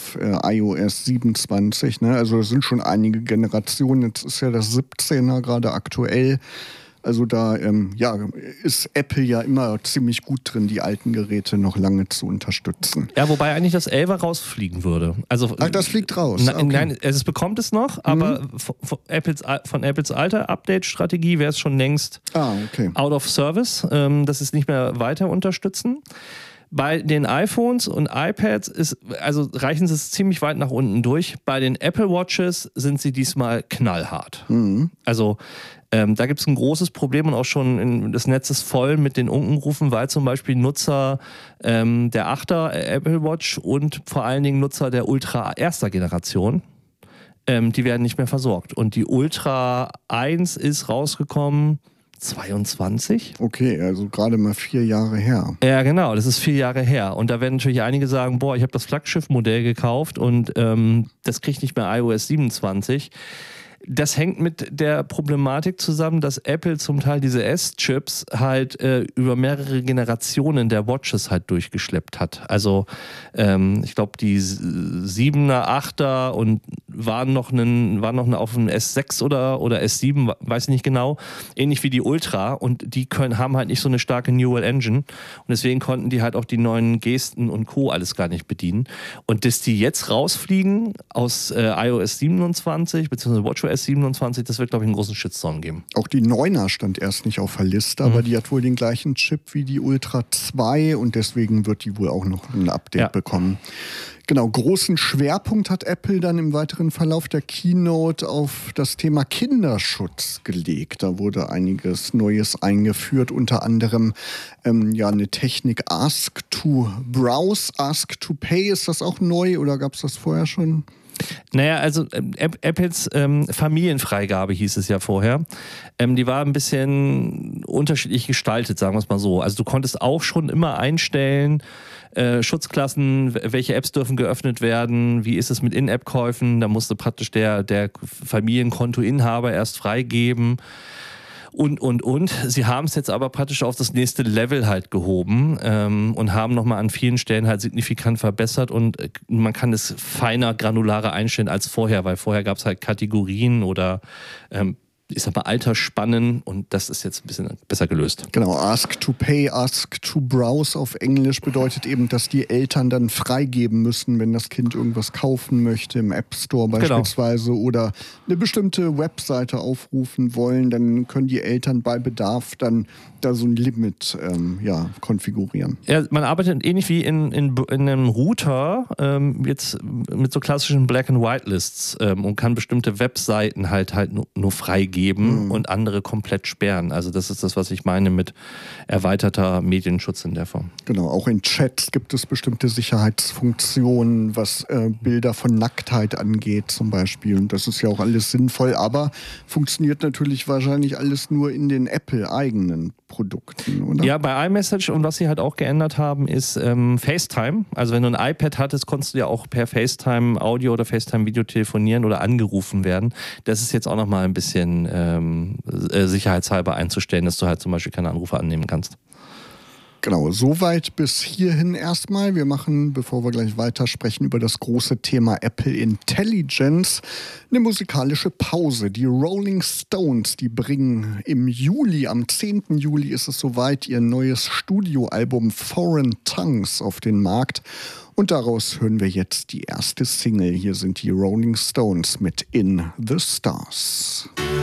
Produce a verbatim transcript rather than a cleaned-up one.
auf äh, iOS siebenundzwanzig. Ne? Also es sind schon einige Generationen. Jetzt ist ja das siebzehner gerade aktuell. Also da ähm, ja, ist Apple ja immer ziemlich gut drin, die alten Geräte noch lange zu unterstützen. Ja, wobei eigentlich das elfer rausfliegen würde. Also, Ach, das fliegt raus? Na, okay. Nein, es bekommt es noch, aber mhm. von, von, Apples, von Apples alter Update-Strategie wäre es schon längst ah, okay. out of service. Ähm, das ist nicht mehr weiter unterstützen. Bei den iPhones und iPads ist, also reichen sie es ziemlich weit nach unten durch. Bei den Apple Watches sind sie diesmal knallhart. Mhm. Also ähm, da gibt es ein großes Problem und auch schon in, das Netz ist voll mit den Unkenrufen, weil zum Beispiel Nutzer ähm, der achter Apple Watch und vor allen Dingen Nutzer der Ultra erster Generation, ähm, die werden nicht mehr versorgt. Und die Ultra eins ist rausgekommen zweiundzwanzig. Okay, also gerade mal vier Jahre her. Ja, genau, das ist vier Jahre her. Und da werden natürlich einige sagen, boah, ich habe das Flaggschiff-Modell gekauft und ähm, das kriegt nicht mehr iOS siebenundzwanzig. Das hängt mit der Problematik zusammen, dass Apple zum Teil diese S-Chips halt äh, über mehrere Generationen der Watches halt durchgeschleppt hat. Also ähm, ich glaube die siebener, achter und waren noch, einen, waren noch auf einem S sechs oder, oder S sieben, weiß ich nicht genau, ähnlich wie die Ultra und die können, haben halt nicht so eine starke Neural Engine und deswegen konnten die halt auch die neuen Gesten und Co. alles gar nicht bedienen. Und dass die jetzt rausfliegen aus äh, iOS siebenundzwanzig bzw. WatchOS siebenundzwanzig, das wird, glaube ich, einen großen Shitstorm geben. Auch die neuner stand erst nicht auf der Liste, mhm. aber die hat wohl den gleichen Chip wie die Ultra zwei und deswegen wird die wohl auch noch ein Update ja. bekommen. Genau, großen Schwerpunkt hat Apple dann im weiteren Verlauf der Keynote auf das Thema Kinderschutz gelegt. Da wurde einiges Neues eingeführt, unter anderem ähm, ja eine Technik Ask to Browse, Ask to Pay. Ist das auch neu oder gab es das vorher schon? Naja, also ähm, Apples ähm, Familienfreigabe hieß es ja vorher. Ähm, die war ein bisschen unterschiedlich gestaltet, sagen wir es mal so. Also du konntest auch schon immer einstellen, äh, Schutzklassen, welche Apps dürfen geöffnet werden, wie ist es mit In-App-Käufen, da musste praktisch der, der Familienkontoinhaber erst freigeben. Und, und, und. Sie haben es jetzt aber praktisch auf das nächste Level halt gehoben ähm, und haben nochmal an vielen Stellen halt signifikant verbessert und äh, man kann es feiner, granularer einstellen als vorher, weil vorher gab es halt Kategorien oder ähm, ich sag mal Altersspannen und das ist jetzt ein bisschen besser gelöst. Genau, Ask to Pay, Ask to Browse auf Englisch bedeutet eben, dass die Eltern dann freigeben müssen, wenn das Kind irgendwas kaufen möchte, im App Store beispielsweise genau. oder eine bestimmte Webseite aufrufen wollen, dann können die Eltern bei Bedarf dann da so ein Limit ähm, ja, konfigurieren. Ja, man arbeitet ähnlich wie in, in, in einem Router ähm, jetzt mit so klassischen Black-and-White-Lists ähm, und kann bestimmte Webseiten halt halt nur, nur freigeben mhm. und andere komplett sperren. Also das ist das, was ich meine mit erweiterter Medienschutz in der Form. Genau, auch in Chats gibt es bestimmte Sicherheitsfunktionen, was äh, Bilder von Nacktheit angeht zum Beispiel. Und das ist ja auch alles sinnvoll, aber funktioniert natürlich wahrscheinlich alles nur in den Apple-eigenen Produkten, oder? Ja, bei iMessage und was sie halt auch geändert haben, ist ähm, FaceTime. Also wenn du ein iPad hattest, konntest du ja auch per FaceTime Audio oder FaceTime Video telefonieren oder angerufen werden. Das ist jetzt auch nochmal ein bisschen ähm, äh, sicherheitshalber einzustellen, dass du halt zum Beispiel keine Anrufe annehmen kannst. Genau, soweit bis hierhin erstmal. Wir machen, bevor wir gleich weitersprechen über das große Thema Apple Intelligence, eine musikalische Pause. Die Rolling Stones, die bringen im Juli, am zehnten Juli ist es soweit, ihr neues Studioalbum Foreign Tongues auf den Markt. Und daraus hören wir jetzt die erste Single. Hier sind die Rolling Stones mit In the Stars.